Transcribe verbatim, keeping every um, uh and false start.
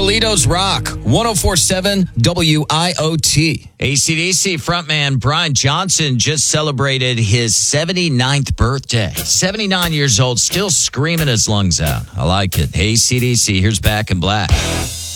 Toledo's Rock, one oh four point seven W I O T. A C D C frontman Brian Johnson just celebrated his seventy-ninth birthday. seventy-nine years old, still screaming his lungs out. I like it. A C D C, here's Back in Black.